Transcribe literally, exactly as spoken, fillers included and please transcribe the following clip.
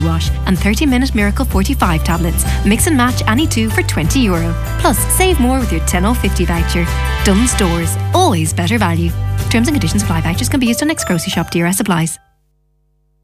wash and thirty minute Miracle forty-five tablets. Mix and match any two for twenty euro. Plus, save more with your ten oh fifty voucher. Dunnes Stores, always better value. Terms and conditions apply. Vouchers can be used on next grocery shop. D R S applies.